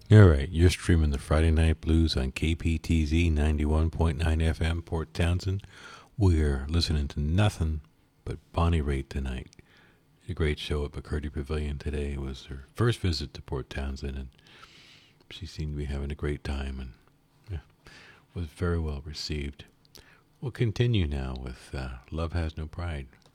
All right, you're streaming the Friday Night Blues on KPTZ 91.9 FM, Port Townsend. We're listening to nothing but Bonnie Raitt tonight. A great show at McCurdy Pavilion today. It was her first visit to Port Townsend, and she seemed to be having a great time and was very well received. We'll continue now with Love Has No Pride.